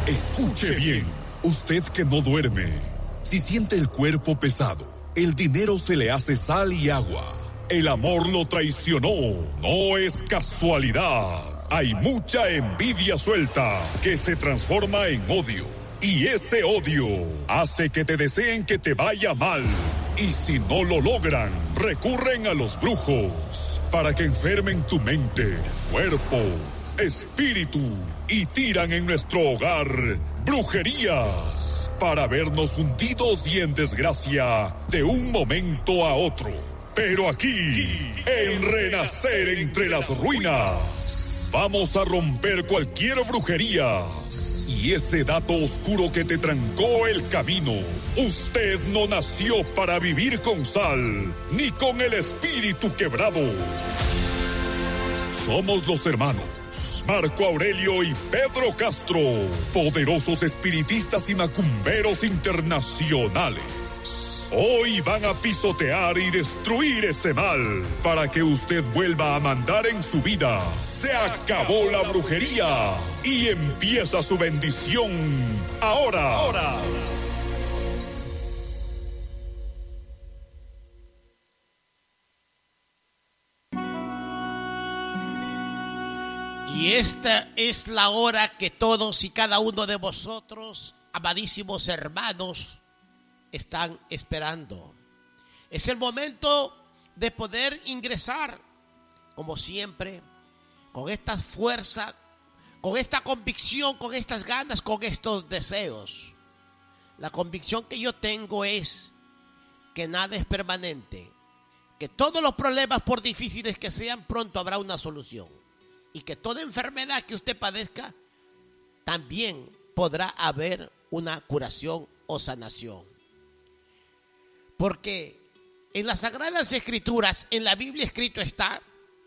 Escuche bien, usted que no duerme. Si siente el cuerpo pesado, el dinero se le hace sal y agua, el amor lo traicionó, no es casualidad. Hay mucha envidia suelta que se transforma en odio. Y ese odio hace que te deseen que te vaya mal. Y si no lo logran, recurren a los brujos para que enfermen tu mente, cuerpo, espíritu y tiran en nuestro hogar brujerías para vernos hundidos y en desgracia de un momento a otro. Pero aquí, en Renacer entre las ruinas, vamos a romper cualquier brujería y ese dato oscuro que te trancó el camino. Usted no nació para vivir con sal, ni con el espíritu quebrado. Somos los hermanos Marco Aurelio y Pedro Castro, poderosos espiritistas y macumberos internacionales. Hoy van a pisotear y destruir ese mal para que usted vuelva a mandar en su vida. Se acabó la brujería y empieza su bendición ahora. Y esta es la hora que todos y cada uno de vosotros, amadísimos hermanos, están esperando. Es el momento de poder ingresar, como siempre, con esta fuerza, con esta convicción, con estas ganas, con estos deseos. La convicción que yo tengo es que nada es permanente, que todos los problemas, por difíciles que sean, pronto habrá una solución, y que toda enfermedad que usted padezca, también podrá haber una curación o sanación. Porque en las Sagradas Escrituras, en la Biblia escrito está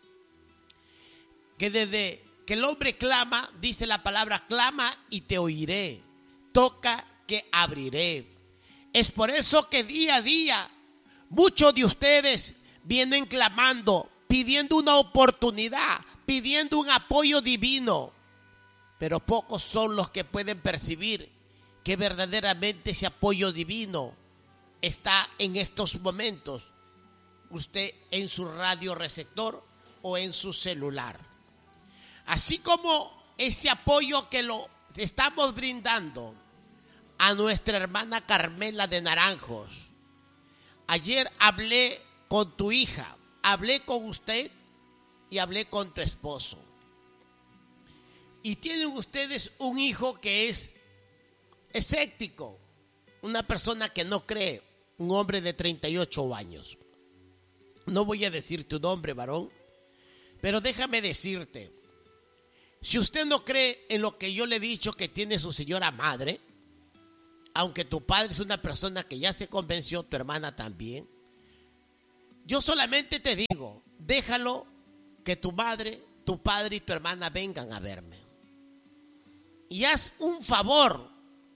que desde que el hombre clama, dice la palabra, clama y te oiré, toca que abriré. Es por eso que día a día muchos de ustedes vienen clamando, pidiendo una oportunidad, pidiendo un apoyo divino, pero pocos son los que pueden percibir que verdaderamente ese apoyo divino está en estos momentos, usted en su radio receptor o en su celular. Así como ese apoyo que lo estamos brindando a nuestra hermana Carmela de Naranjos. Ayer hablé con tu hija, hablé con usted y hablé con tu esposo. Y tienen ustedes un hijo que es escéptico, una persona que no cree. Un hombre de 38 años. No voy a decir tu nombre, varón, pero déjame decirte, si usted no cree en lo que yo le he dicho que tiene su señora madre, aunque tu padre es una persona que ya se convenció, tu hermana también, yo solamente te digo, déjalo que tu madre, tu padre y tu hermana vengan a verme. Y haz un favor,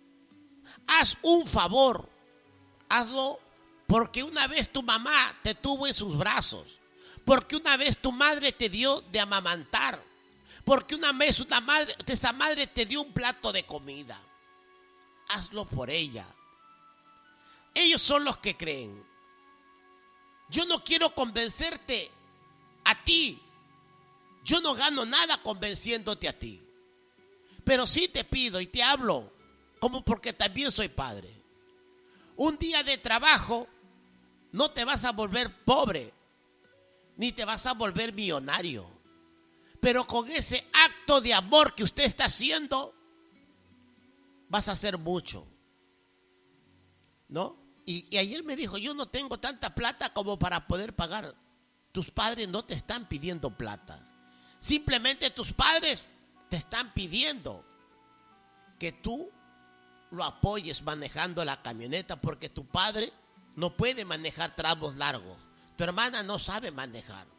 hazlo porque una vez tu mamá te tuvo en sus brazos, porque una vez tu madre te dio de amamantar, porque una vez esa madre te dio un plato de comida. Hazlo por ella. Ellos son los que creen. Yo no quiero convencerte a ti. Yo no gano nada convenciéndote a ti. Pero sí te pido y te hablo como porque también soy padre. Un día de trabajo no te vas a volver pobre, ni te vas a volver millonario. Pero con ese acto de amor que usted está haciendo, vas a hacer mucho, ¿no? Y ayer me dijo, yo no tengo tanta plata como para poder pagar. Tus padres no te están pidiendo plata. Simplemente tus padres te están pidiendo que tú lo apoyes manejando la camioneta, porque tu padre no puede manejar tramos largos. Tu hermana no sabe manejar.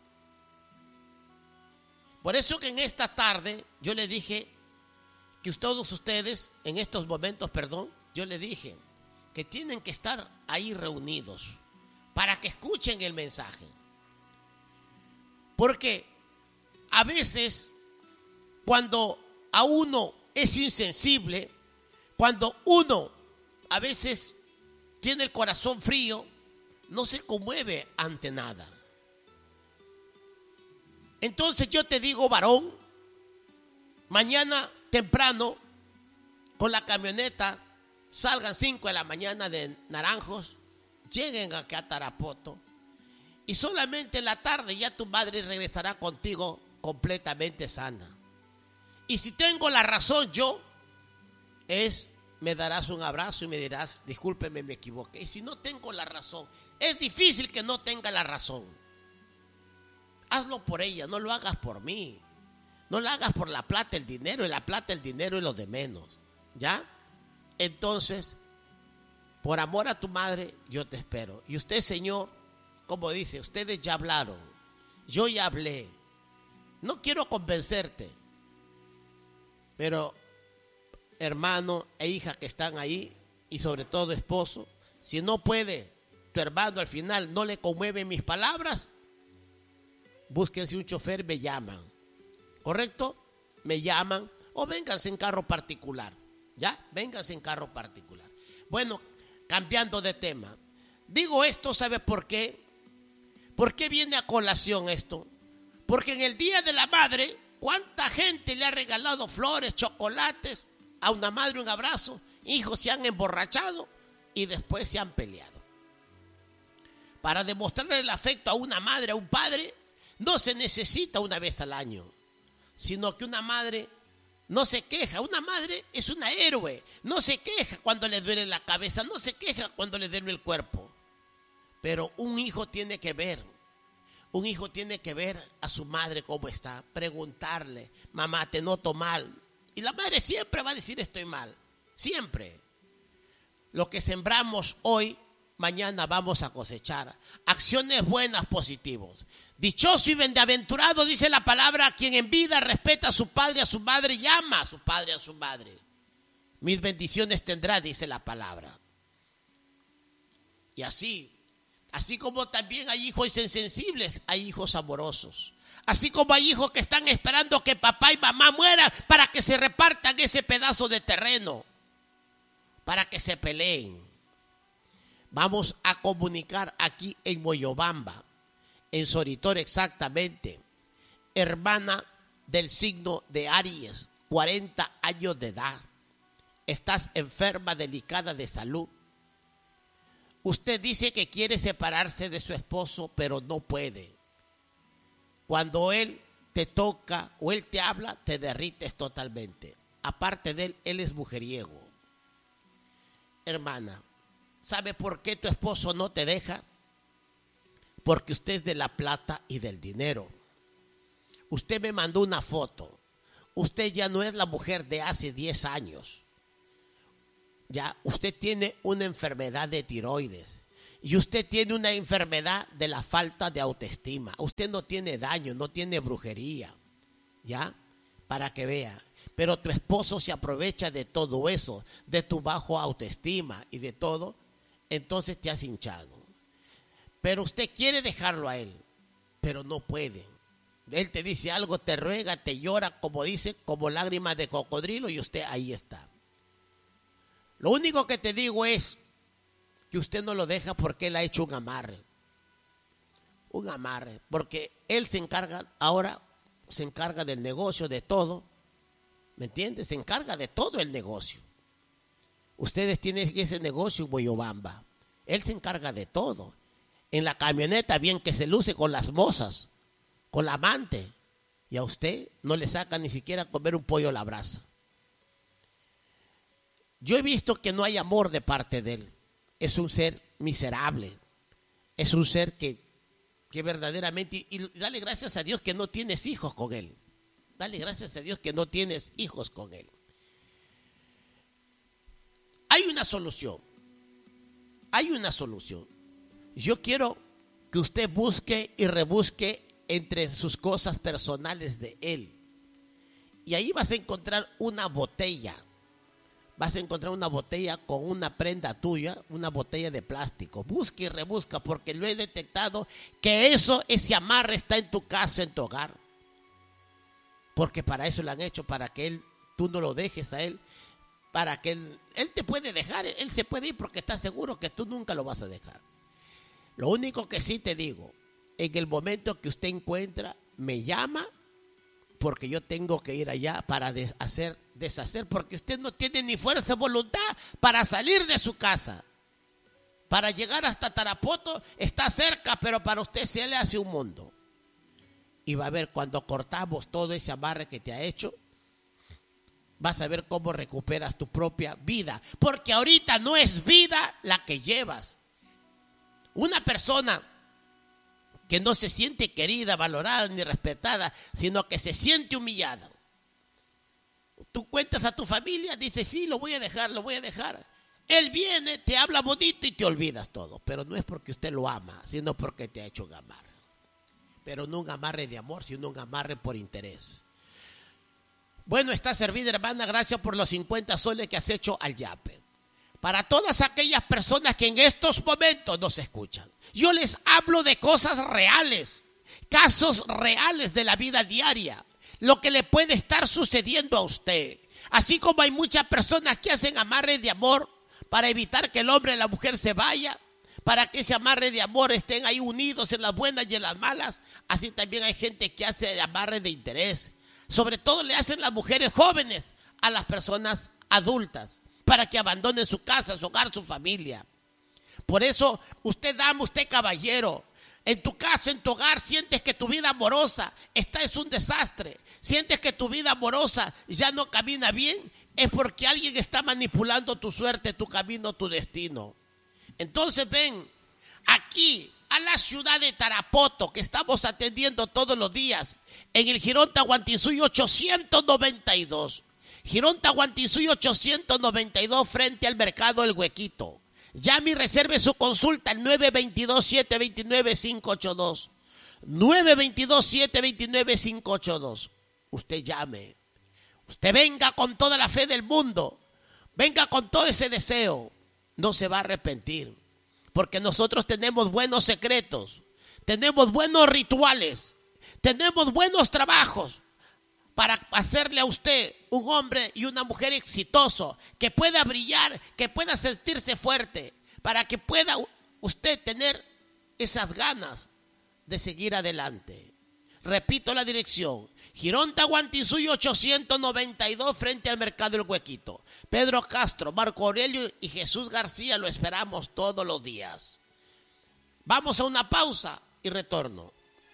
Por eso que en esta tarde yo le dije que todos ustedes, en estos momentos, yo le dije que tienen que estar ahí reunidos para que escuchen el mensaje. Porque a veces, cuando a uno es insensible, Cuando uno a veces tiene el corazón frío, no se conmueve ante nada. Entonces yo te digo, varón, mañana temprano con la camioneta, salgan 5 de la mañana de Naranjos, lleguen aquí a Tarapoto y solamente en la tarde ya tu madre regresará contigo completamente sana. Y si tengo la razón yo, me darás un abrazo y me dirás, discúlpeme, me equivoqué. Y si no tengo la razón, es difícil que no tenga la razón. Hazlo por ella, no lo hagas por mí. No lo hagas por la plata, el dinero, y la plata, el dinero y lo de menos. ¿Ya? Entonces, por amor a tu madre, yo te espero. Y usted, señor, como dice, ustedes ya hablaron, yo ya hablé. No quiero convencerte, pero hermano e hija que están ahí, y sobre todo esposo, si no puede tu hermano al final, no le conmueven mis palabras, búsquense un chofer, me llaman, ¿correcto? Me llaman o vénganse en carro particular, ¿ya? Vénganse en carro particular. Bueno, cambiando de tema, digo esto, ¿sabe por qué? ¿Por qué viene a colación esto? Porque en el Día de la Madre, ¿cuánta gente le ha regalado flores, chocolates? A una madre un abrazo, hijos se han emborrachado y después se han peleado. Para demostrarle el afecto a una madre, a un padre, no se necesita una vez al año, sino que una madre no se queja. Una madre es una héroe, no se queja cuando le duele la cabeza, no se queja cuando le duele el cuerpo. Pero un hijo tiene que ver a su madre cómo está, preguntarle, mamá, te noto mal. Y la madre siempre va a decir estoy mal, siempre. Lo que sembramos hoy, mañana vamos a cosechar. Acciones buenas, positivos. Dichoso y bienaventurado, dice la palabra, quien en vida respeta a su padre y a su madre y ama a su padre y a su madre. Mis bendiciones tendrá, dice la palabra. Y así como también hay hijos insensibles, hay hijos amorosos. Así como hay hijos que están esperando que papá y mamá mueran para que se repartan ese pedazo de terreno, para que se peleen. Vamos a comunicar aquí en Moyobamba, en Soritor exactamente, hermana del signo de Aries, 40 años de edad. Estás enferma, delicada de salud. Usted dice que quiere separarse de su esposo, pero no puede. Cuando él te toca o él te habla, te derrites totalmente. Aparte de él es mujeriego. Hermana, ¿sabe por qué tu esposo no te deja? Porque usted es de la plata y del dinero. Usted me mandó una foto. Usted ya no es la mujer de hace 10 años. Ya, usted tiene una enfermedad de tiroides. Y usted tiene una enfermedad de la falta de autoestima. Usted no tiene daño, no tiene brujería. ¿Ya? Para que vea. Pero tu esposo se aprovecha de todo eso, de tu bajo autoestima y de todo. Entonces te has hinchado. Pero usted quiere dejarlo a él, pero no puede. Él te dice algo, te ruega, te llora, como dice, como lágrimas de cocodrilo, y usted ahí está. Lo único que te digo es que usted no lo deja porque él ha hecho un amarre. Un amarre, porque él se encarga, ahora se encarga del negocio, de todo. ¿Me entiendes? Se encarga de todo el negocio. Ustedes tienen ese negocio en Moyobamba. Él se encarga de todo. En la camioneta, bien que se luce con las mozas, con la amante. Y a usted no le saca ni siquiera comer un pollo a la brasa. Yo he visto que no hay amor de parte de él. Es un ser miserable. Es un ser que verdaderamente... Y dale gracias a Dios que no tienes hijos con él. Dale gracias a Dios que no tienes hijos con él. Hay una solución. Hay una solución. Yo quiero que usted busque y rebusque entre sus cosas personales de él. Y ahí vas a encontrar una botella. Vas a encontrar una botella con una prenda tuya, una botella de plástico. Busca y rebusca porque lo he detectado que ese amarre está en tu casa, en tu hogar. Porque para eso lo han hecho, para que tú no lo dejes a él. para que él te puede dejar, él se puede ir porque está seguro que tú nunca lo vas a dejar. Lo único que sí te digo, en el momento que usted encuentra, me llama, porque yo tengo que ir allá para deshacer, porque usted no tiene ni fuerza ni voluntad para salir de su casa. Para llegar hasta Tarapoto está cerca, pero para usted se le hace un mundo. Y va a ver, cuando cortamos todo ese amarre que te ha hecho, vas a ver cómo recuperas tu propia vida. Porque ahorita no es vida la que llevas. Una persona que no se siente querida, valorada ni respetada, sino que se siente humillada. Tú cuentas a tu familia, dices, sí, lo voy a dejar. Él viene, te habla bonito y te olvidas todo. Pero no es porque usted lo ama, sino porque te ha hecho un amarre. Pero no un amarre de amor, sino un amarre por interés. Bueno, está servida, hermana, gracias por los 50 soles que has hecho al yape. Para todas aquellas personas que en estos momentos nos escuchan, yo les hablo de cosas reales, casos reales de la vida diaria, lo que le puede estar sucediendo a usted. Así como hay muchas personas que hacen amarres de amor para evitar que el hombre y la mujer se vaya, para que ese amarre de amor estén ahí unidos en las buenas y en las malas. Así también hay gente que hace amarre de interés. Sobre todo le hacen las mujeres jóvenes a las personas adultas para que abandonen su casa, su hogar, su familia. Por eso usted dama, usted caballero, en tu casa, en tu hogar, sientes que tu vida amorosa es un desastre, sientes que tu vida amorosa ya no camina bien, es porque alguien está manipulando tu suerte, tu camino, tu destino. Entonces ven aquí a la ciudad de Tarapoto, que estamos atendiendo todos los días, en el Jirón Tahuantinsuyo 892. Jirón Tahuantinsuyo 892, frente al mercado El Huequito. Llame y reserve su consulta al 922-729-582. 922-729-582. Usted llame. Usted venga con toda la fe del mundo. Venga con todo ese deseo. No se va a arrepentir. Porque nosotros tenemos buenos secretos. Tenemos buenos rituales. Tenemos buenos trabajos para hacerle a usted un hombre y una mujer exitoso, que pueda brillar, que pueda sentirse fuerte, para que pueda usted tener esas ganas de seguir adelante. Repito la dirección: Jirón Tahuantinsuyo 892, frente al mercado El Huequito. Pedro Castro, Marco Aurelio y Jesús García, lo esperamos todos los días. Vamos a una pausa y retorno.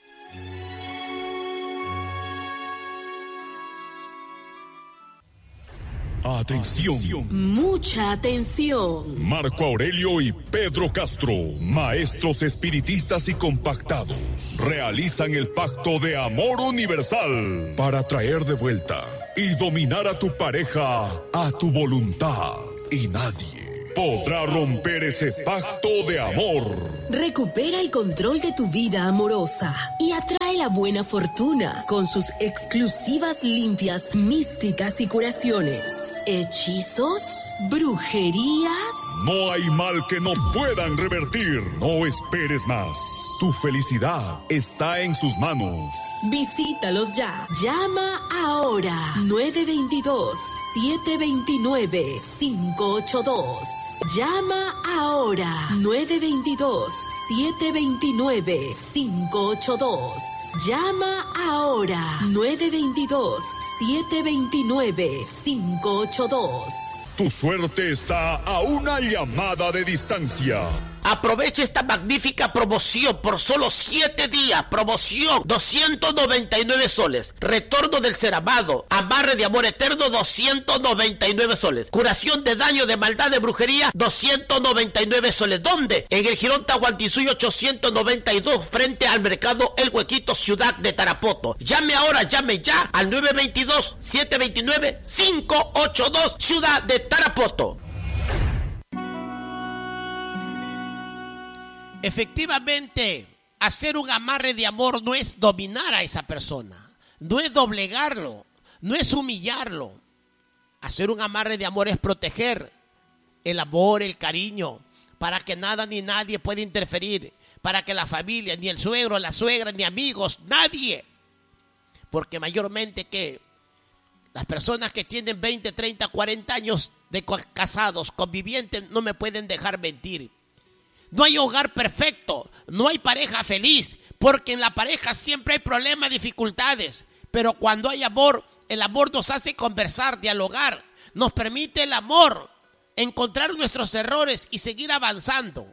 Atención. Mucha atención. Marco Aurelio y Pedro Castro, maestros espiritistas y compactados, realizan el pacto de amor universal para traer de vuelta y dominar a tu pareja a tu voluntad. Y nadie podrá romper ese pacto de amor. Recupera el control de tu vida amorosa y atrae la buena fortuna con sus exclusivas limpias místicas y curaciones. ¿Hechizos? ¿Brujerías? No hay mal que no puedan revertir. No esperes más. Tu felicidad está en sus manos. Visítalos ya. Llama ahora. 922-729-582. Llama ahora. 922-729-582. Llama ahora. 922-729-582. Tu suerte está a una llamada de distancia. Aprovecha esta magnífica promoción por solo 7 días. Promoción 299 soles. Retorno del ser amado. Amarre de amor eterno 299 soles. Curación de daño, de maldad, de brujería 299 soles. ¿Dónde? En el Jirón Tahuantinsuyo 892, frente al mercado El Huequito, ciudad de Tarapoto. Llame ahora, llame ya al 922-729-582, ciudad de Tarapoto. Efectivamente, hacer un amarre de amor no es dominar a esa persona, no es doblegarlo, no es humillarlo. Hacer un amarre de amor es proteger el amor, el cariño, para que nada ni nadie pueda interferir, para que la familia, ni el suegro, la suegra, ni amigos, nadie. Porque mayormente que las personas que tienen 20, 30, 40 años de casados, convivientes, no me pueden dejar mentir. No hay hogar perfecto, no hay pareja feliz, porque en la pareja siempre hay problemas, dificultades. Pero cuando hay amor, el amor nos hace conversar, dialogar, nos permite el amor encontrar nuestros errores y seguir avanzando.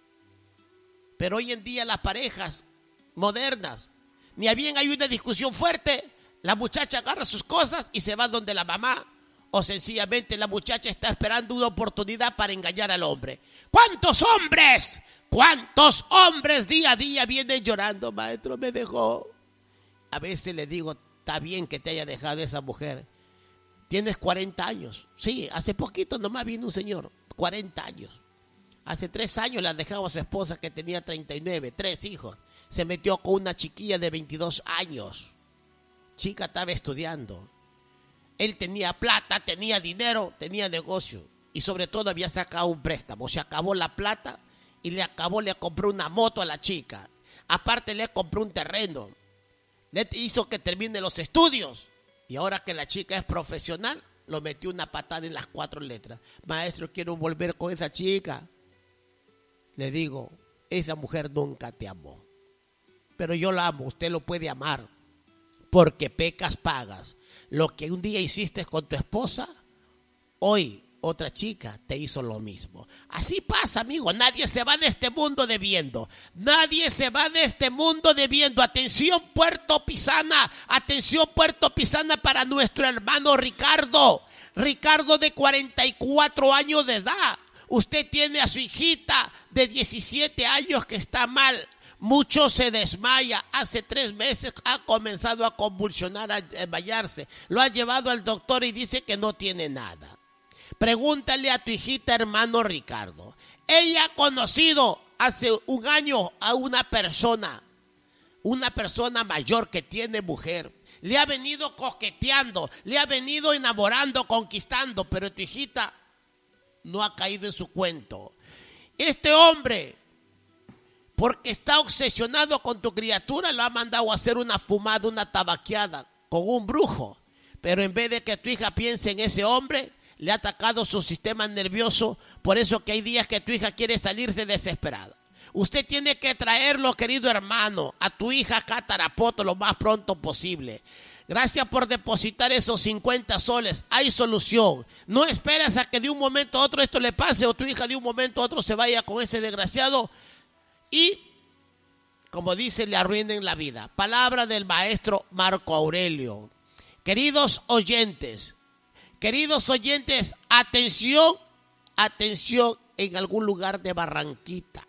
Pero hoy en día las parejas modernas, ni bien hay una discusión fuerte, la muchacha agarra sus cosas y se va donde la mamá, o sencillamente la muchacha está esperando una oportunidad para engañar al hombre. ¿Cuántos hombres día a día vienen llorando? Maestro, me dejó. A veces le digo, está bien que te haya dejado esa mujer. Tienes 40 años. Sí, hace poquito nomás vino un señor, 40 años. Hace 3 años la dejaba a su esposa que tenía 39, 3 hijos. Se metió con una chiquilla de 22 años. Chica estaba estudiando. Él tenía plata, tenía dinero, tenía negocio. Y sobre todo había sacado un préstamo. Se acabó la plata y le compró una moto a la chica. Aparte le compró un terreno. Le hizo que termine los estudios. Y ahora que la chica es profesional, lo metió una patada en las 4 letras. Maestro, quiero volver con esa chica. Le digo, esa mujer nunca te amó. Pero yo la amo, usted lo puede amar. Porque pecas pagas. Lo que un día hiciste con tu esposa, hoy otra chica te hizo lo mismo. Así pasa, amigo. Nadie se va de este mundo debiendo. Nadie se va de este mundo debiendo. Atención, Puerto Pisana. Atención, Puerto Pisana, para nuestro hermano Ricardo. Ricardo, de 44 años de edad. Usted tiene a su hijita de 17 años que está mal. Mucho se desmaya. Hace 3 meses ha comenzado a convulsionar, a desmayarse. Lo ha llevado al doctor y dice que no tiene nada. Pregúntale a tu hijita, hermano Ricardo. Ella ha conocido hace 1 año a una persona mayor que tiene mujer. Le ha venido coqueteando, le ha venido enamorando, conquistando, pero tu hijita no ha caído en su cuento. Este hombre, porque está obsesionado con tu criatura, lo ha mandado a hacer una fumada, una tabaqueada con un brujo. Pero en vez de que tu hija piense en ese hombre, le ha atacado su sistema nervioso. Por eso que hay días que tu hija quiere salirse desesperada. Usted tiene que traerlo, querido hermano, a tu hija acá a Tarapoto lo más pronto posible. Gracias por depositar esos 50 soles. Hay solución. No esperes a que de un momento a otro esto le pase o tu hija de un momento a otro se vaya con ese desgraciado y, como dice, le arruinen la vida. Palabra del maestro Marco Aurelio. Queridos oyentes, atención en algún lugar de Barranquita.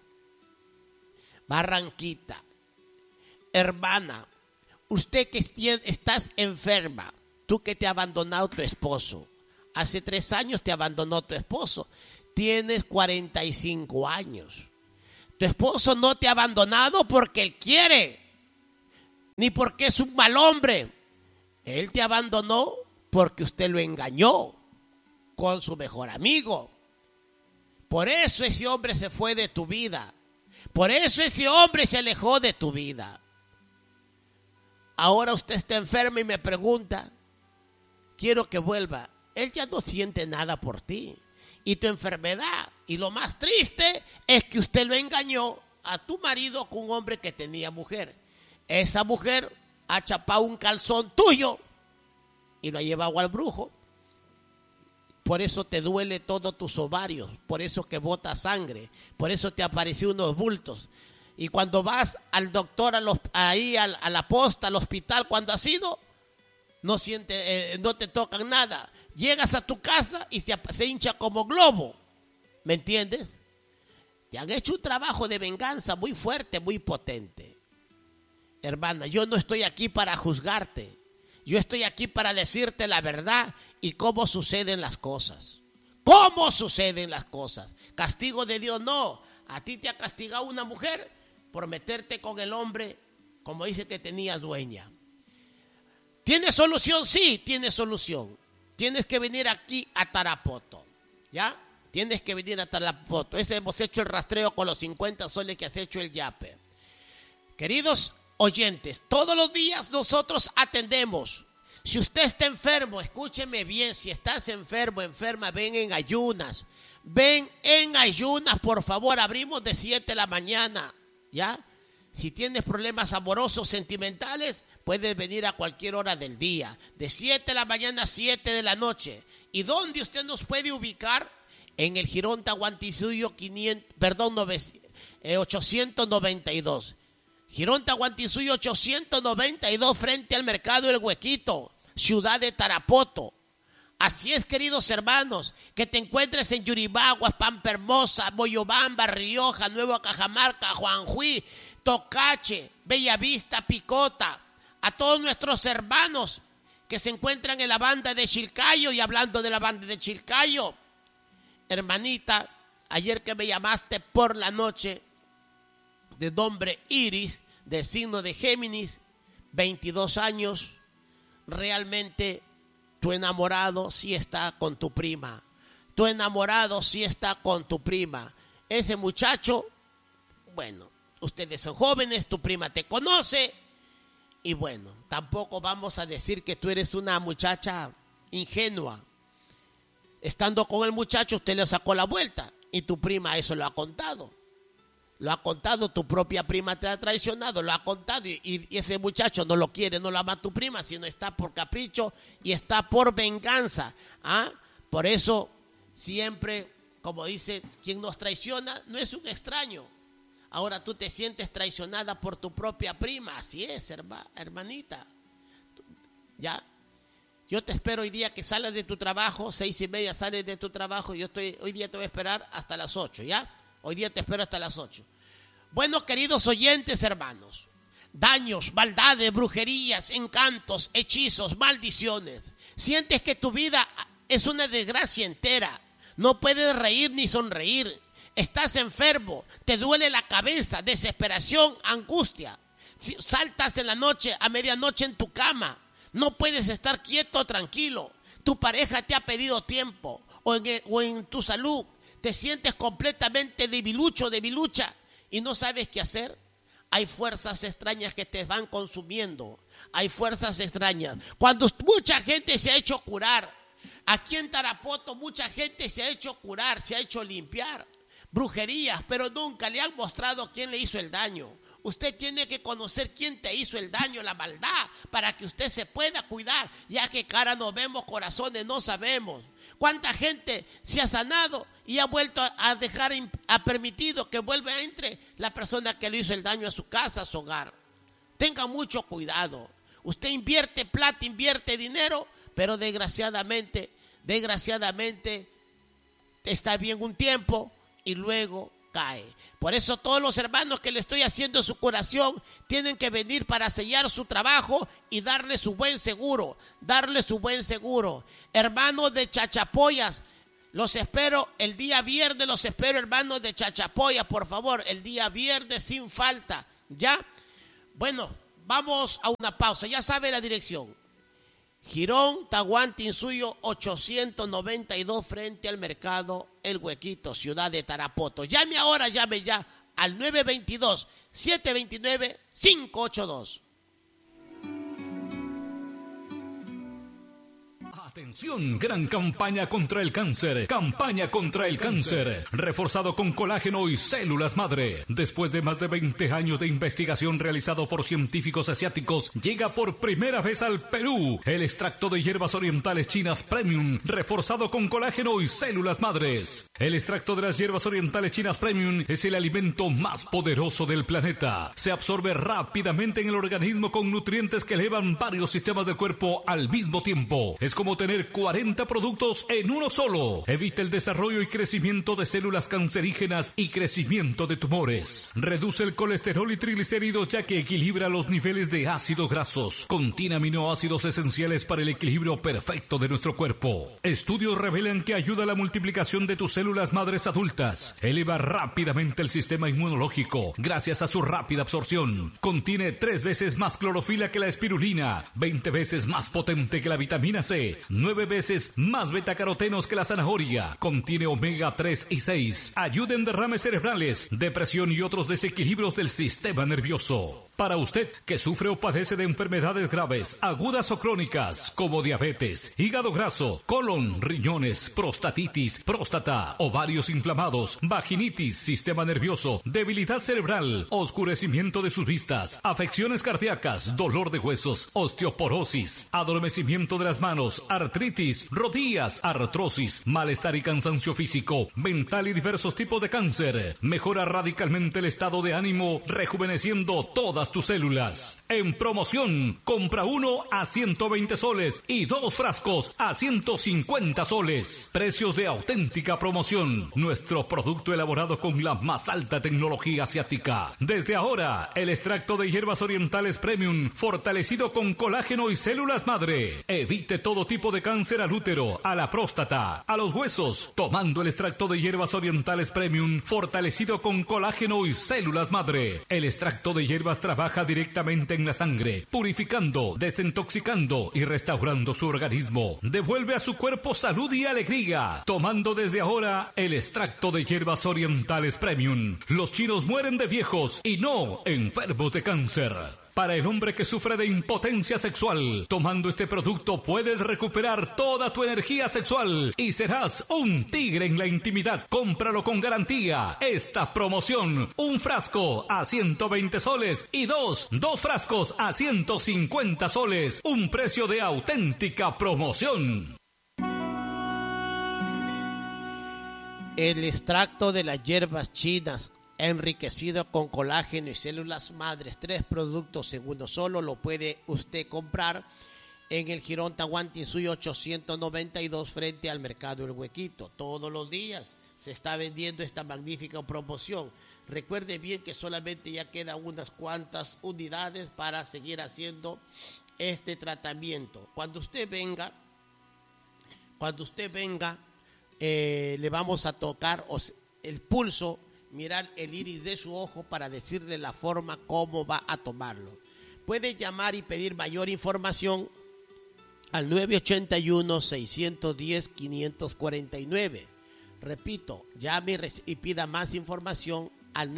Hermana, usted que estás enferma, tú que te ha abandonado tu esposo. Hace 3 años te abandonó tu esposo. Tienes 45 años. Tu esposo no te ha abandonado porque él quiere, ni porque es un mal hombre. Él te abandonó porque usted lo engañó con su mejor amigo. Por eso ese hombre se fue de tu vida. Por eso ese hombre se alejó de tu vida. Ahora usted está enferma y me pregunta, quiero que vuelva. Él ya no siente nada por ti. Y tu enfermedad, y lo más triste es que usted lo engañó a tu marido con un hombre que tenía mujer. Esa mujer ha chapado un calzón tuyo y lo ha llevado al brujo. Por eso te duele todos tus ovarios, por eso que bota sangre, por eso te apareció unos bultos. Y cuando vas al doctor, a la posta, al hospital, cuando has ido, no te tocan nada. Llegas a tu casa y se hincha como globo. ¿Me entiendes? Te han hecho un trabajo de venganza muy fuerte, muy potente. Hermana, yo no estoy aquí para juzgarte. Yo estoy aquí para decirte la verdad y cómo suceden las cosas. ¿Cómo suceden las cosas? Castigo de Dios, no. A ti te ha castigado una mujer por meterte con el hombre, como dice que tenía dueña. ¿Tiene solución? Sí, tiene solución. Tienes que venir aquí a Tarapoto, ¿ya? Tienes que venir a Tarapoto. Hemos hecho el rastreo con los 50 soles que has hecho el yape. Queridos oyentes, todos los días nosotros atendemos. Si usted está enfermo, escúcheme bien, si estás enfermo, enferma, ven en ayunas. Ven en ayunas, por favor, abrimos de 7 de la mañana, ¿ya? Si tienes problemas amorosos, sentimentales, puedes venir a cualquier hora del día, de 7 de la mañana a 7 de la noche. ¿Y dónde usted nos puede ubicar? En el Jirón Tahuantinsuyo 892. Jirón Tahuantinsuyo 892 frente al mercado El Huequito, ciudad de Tarapoto. Así es, queridos hermanos, que te encuentres en Yuribaguas, Pampa Hermosa, Moyobamba, Rioja, Nueva Cajamarca, Juanjuí, Tocache, Bellavista, Picota. A todos nuestros hermanos que se encuentran en la banda de Chilcayo, y hablando de la banda de Chilcayo, hermanita, ayer que me llamaste por la noche, de nombre Iris, de signo de Géminis, 22 años, realmente tu enamorado sí está con tu prima. Tu enamorado sí está con tu prima. Ese muchacho, bueno, ustedes son jóvenes, tu prima te conoce. Y bueno, tampoco vamos a decir que tú eres una muchacha ingenua. Estando con el muchacho, usted le sacó la vuelta. Y tu prima eso lo ha contado. Lo ha contado, tu propia prima te ha traicionado, lo ha contado. Y ese muchacho no lo quiere, no lo ama tu prima, sino está por capricho y está por venganza. ¿Ah? Por eso, siempre, como dice, quien nos traiciona no es un extraño. Ahora tú te sientes traicionada por tu propia prima. Así es, hermanita. ¿Ya? Yo te espero hoy día que sales de tu trabajo, 6:30 sales de tu trabajo. Hoy día te voy a esperar hasta las 8, ¿ya? Hoy día te espero hasta las 8. Bueno, queridos oyentes, hermanos, daños, maldades, brujerías, encantos, hechizos, maldiciones. Sientes que tu vida es una desgracia entera. No puedes reír ni sonreír. Estás enfermo, te duele la cabeza, desesperación, angustia. Saltas en la noche, a medianoche en tu cama. No puedes estar quieto, tranquilo. Tu pareja te ha pedido tiempo o en tu salud. Te sientes completamente debilucha y no sabes qué hacer. Hay fuerzas extrañas que te van consumiendo. Hay fuerzas extrañas. Cuando mucha gente se ha hecho curar, aquí en Tarapoto mucha gente se ha hecho curar, se ha hecho limpiar. Brujerías, pero nunca le han mostrado quién le hizo el daño. Usted tiene que conocer quién te hizo el daño, la maldad, para que usted se pueda cuidar, ya que cara no vemos, corazones no sabemos. ¿Cuánta gente se ha sanado y ha vuelto a dejar, ha permitido que vuelva entre la persona que le hizo el daño a su casa, a su hogar? Tenga mucho cuidado. Usted invierte plata, invierte dinero, pero desgraciadamente está bien un tiempo y luego cae. Por eso todos los hermanos que le estoy haciendo su curación tienen que venir para sellar su trabajo y darle su buen seguro, Hermanos de Chachapoyas, los espero el día viernes, hermanos de Chachapoyas, por favor, el día viernes sin falta, ¿ya? Bueno, vamos a una pausa, ya sabe la dirección. Jirón Tahuantinsuyo 892 frente al mercado El Huequito, ciudad de Tarapoto. Llame ahora, llame ya al 922-729-582. Atención, gran campaña contra el cáncer. Campaña contra el cáncer. Reforzado con colágeno y células madre. Después de más de 20 años de investigación realizado por científicos asiáticos, llega por primera vez al Perú el extracto de hierbas orientales chinas Premium, reforzado con colágeno y células madres. El extracto de las hierbas orientales chinas Premium es el alimento más poderoso del planeta. Se absorbe rápidamente en el organismo con nutrientes que elevan varios sistemas del cuerpo al mismo tiempo. Es como tener 40 productos en uno solo. Evita el desarrollo y crecimiento de células cancerígenas y crecimiento de tumores. Reduce el colesterol y triglicéridos ya que equilibra los niveles de ácidos grasos. Contiene aminoácidos esenciales para el equilibrio perfecto de nuestro cuerpo. Estudios revelan que ayuda a la multiplicación de tus células madres adultas. Eleva rápidamente el sistema inmunológico gracias a su rápida absorción. Contiene 3 veces más clorofila que la espirulina, 20 veces más potente que la vitamina C, 9 veces más betacarotenos que la zanahoria. Contiene omega 3 y 6. Ayuda en derrames cerebrales, depresión y otros desequilibrios del sistema nervioso. Para usted que sufre o padece de enfermedades graves, agudas o crónicas, como diabetes, hígado graso, colon, riñones, prostatitis, próstata, ovarios inflamados, vaginitis, sistema nervioso, debilidad cerebral, oscurecimiento de sus vistas, afecciones cardíacas, dolor de huesos, osteoporosis, adormecimiento de las manos, artritis, rodillas, artrosis, malestar y cansancio físico, mental y diversos tipos de cáncer. Mejora radicalmente el estado de ánimo, rejuveneciendo todas tus células. En promoción, compra 1 a 120 soles y 2 frascos a 150 soles. Precios de auténtica promoción. Nuestro producto elaborado con la más alta tecnología asiática. Desde ahora, el extracto de hierbas orientales Premium, fortalecido con colágeno y células madre. Evite todo tipo de cáncer al útero, a la próstata, a los huesos, tomando el extracto de hierbas orientales Premium, fortalecido con colágeno y células madre. El extracto de hierbas trabaja directamente en la sangre, purificando, desintoxicando y restaurando su organismo. Devuelve a su cuerpo salud y alegría, tomando desde ahora el extracto de hierbas orientales Premium. Los chinos mueren de viejos y no enfermos de cáncer. Para el hombre que sufre de impotencia sexual, tomando este producto puedes recuperar toda tu energía sexual y serás un tigre en la intimidad. Cómpralo con garantía. Esta promoción, un frasco a 120 soles y dos frascos a 150 soles. Un precio de auténtica promoción. El extracto de las hierbas chinas, enriquecido con colágeno y células madres, 3 productos en uno solo, lo puede usted comprar en el Jirón Tahuantinsuyo 892 frente al Mercado El Huequito. Todos los días se está vendiendo esta magnífica promoción. Recuerde bien que solamente ya quedan unas cuantas unidades para seguir haciendo este tratamiento. Cuando usted venga, le vamos a tocar el pulso, mirar el iris de su ojo para decirle la forma cómo va a tomarlo. Puede llamar y pedir mayor información al 981-610-549. Repito, llame y pida más información al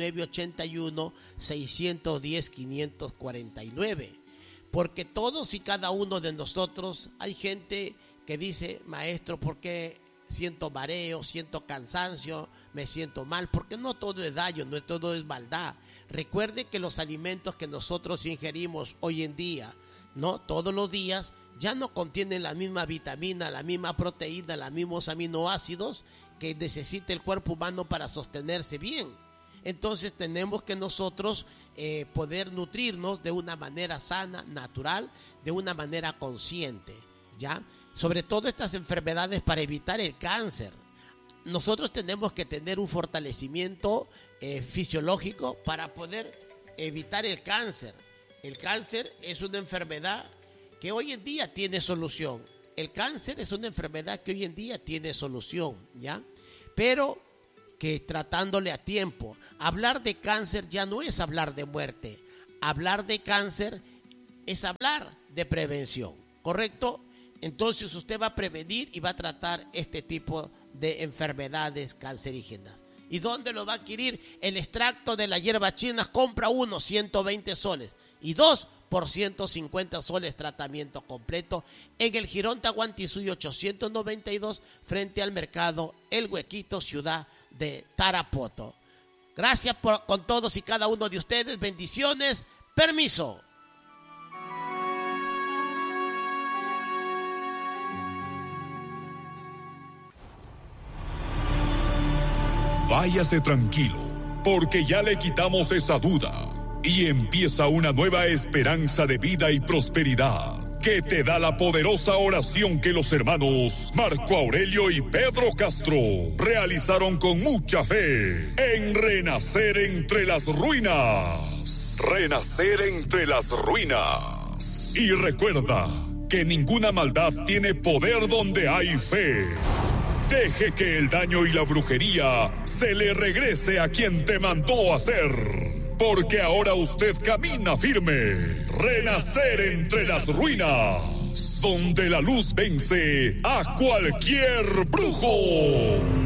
981-610-549. Porque todos y cada uno de nosotros, hay gente que dice, maestro, ¿por qué siento mareo, siento cansancio, me siento mal? Porque no todo es daño, no todo es maldad. Recuerde que los alimentos que nosotros ingerimos hoy en día, no todos los días, ya no contienen la misma vitamina, la misma proteína, los mismos aminoácidos que necesita el cuerpo humano para sostenerse bien. Entonces tenemos que nosotros poder nutrirnos de una manera sana, natural, de una manera consciente, ¿ya? Sobre todo estas enfermedades para evitar el cáncer. Nosotros tenemos que tener un fortalecimiento fisiológico para poder evitar el cáncer. El cáncer es una enfermedad que hoy en día tiene solución. El cáncer es una enfermedad que hoy en día tiene solución, ¿ya? Pero que tratándole a tiempo. Hablar de cáncer ya no es hablar de muerte. Hablar de cáncer es hablar de prevención, ¿correcto? Entonces usted va a prevenir y va a tratar este tipo de enfermedades cancerígenas. ¿Y dónde lo va a adquirir? El extracto de la hierba china, compra 1, 120 soles. Y 2 por 150 soles, tratamiento completo. En el Jirón Tahuantinsuyo 892, frente al Mercado El Huequito, ciudad de Tarapoto. Gracias con todos y cada uno de ustedes. Bendiciones. Permiso. Váyase tranquilo, porque ya le quitamos esa duda y empieza una nueva esperanza de vida y prosperidad que te da la poderosa oración que los hermanos Marco Aurelio y Pedro Castro realizaron con mucha fe en Renacer entre las Ruinas. Renacer entre las Ruinas. Y recuerda que ninguna maldad tiene poder donde hay fe. Deje que el daño y la brujería se le regrese a quien te mandó hacer, porque ahora usted camina firme. Renacer entre las ruinas, donde la luz vence a cualquier brujo.